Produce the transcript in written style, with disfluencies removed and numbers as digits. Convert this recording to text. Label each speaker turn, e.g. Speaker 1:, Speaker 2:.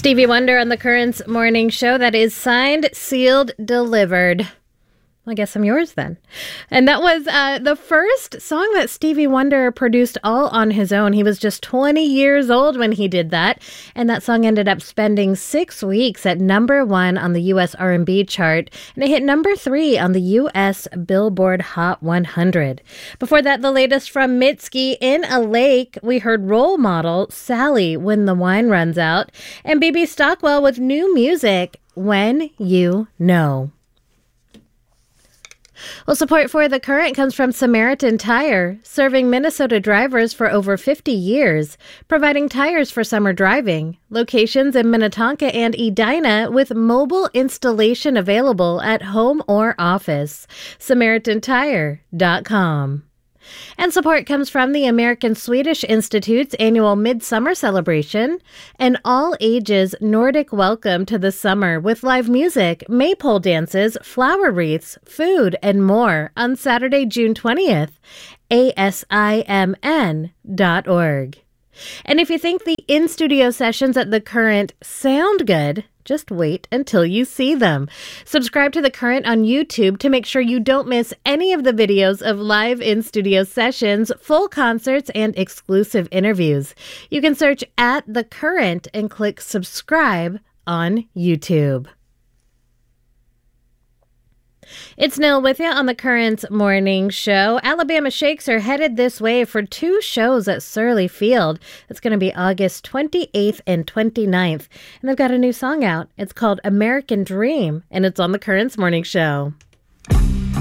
Speaker 1: Stevie Wonder on the Currents Morning Show. That is signed, sealed, delivered. I guess I'm yours then. And that was the first song that Stevie Wonder produced all on his own. He was just 20 years old when he did that. And that song ended up spending 6 weeks at #1 on the U.S. R&B chart. And it hit #3 on the U.S. Billboard Hot 100. Before that, the latest from Mitski, In a Lake. We heard Role Model, Sally, When the Wine Runs Out. And BB Stockwell with new music, When You Know. Well, support for The Current comes from Samaritan Tire, serving Minnesota drivers for over 50 years, providing tires for summer driving. Locations in Minnetonka and Edina with mobile installation available at home or office. SamaritanTire.com. And support comes from the American Swedish Institute's annual Midsummer Celebration, an all-ages Nordic welcome to the summer with live music, maypole dances, flower wreaths, food, and more on Saturday, June 20th, asimn.org. And if you think the in-studio sessions at The Current sound good, just wait until you see them. Subscribe to The Current on YouTube to make sure you don't miss any of the videos of live in-studio sessions, full concerts, and exclusive interviews. You can search at The Current and click subscribe on YouTube. It's Nil with you on the Currents Morning Show. Alabama Shakes are headed this way for 2 shows at Surly Field. It's going to be August 28th and 29th. And they've got a new song out. It's called American Dream, and it's on the Currents Morning Show.